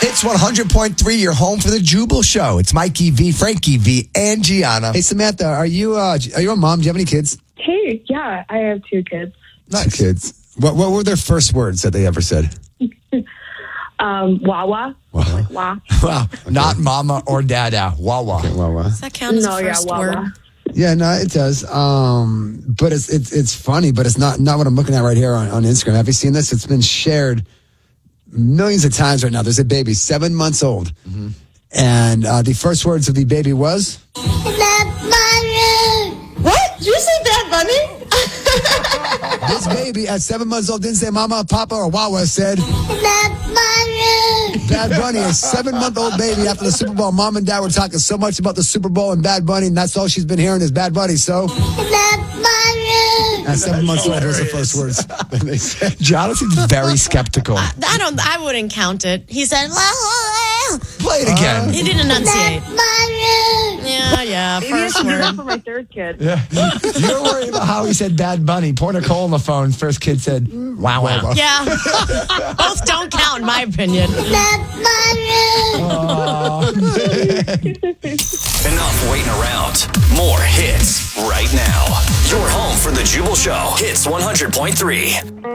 It's 100.3, your home for the Jubal Show. It's Mikey V, Frankie V, and Gianna. Hey, Samantha, are you a mom? Do you have any kids? Hey, yeah, I have 2 kids. Nice. 2 kids. What were their first words that they ever said? Wawa. Wow. Wow. Wow. Not mama or dada. Wawa. Okay, Wawa. Does that count as No, a yeah, first Wawa. word? Yeah, no, it does. But it's funny, but it's not what I'm looking at right here on Instagram. Have you seen this? It's been shared millions of times right now. There's a baby, 7 months old. Mm-hmm. And the first words of the baby was? Bad Bunny. What? Did you say Bad Bunny? This baby at 7 months old didn't say mama, papa, or wawa, said Bad Bunny. Bad Bunny, a 7-month-old baby after the Super Bowl. Mom and dad were talking so much about the Super Bowl and Bad Bunny, and that's all she's been hearing is Bad Bunny. So Bad Bunny. at 7 months old, those are the first words that they said. Gianna seems very skeptical. I wouldn't count it. He said, Play it again. he didn't enunciate. Bad Bunny. Yeah, Maybe I first should do that word. for my 3rd kid. You're worried about how he said Bad Bunny. Poor Nicole on the phone. First kid said, wow, wow. Yeah. Both don't count, in my opinion. Bad Bunny. Enough waiting around. More hits right now. Your home for the Jubal Show. Hits 100.3.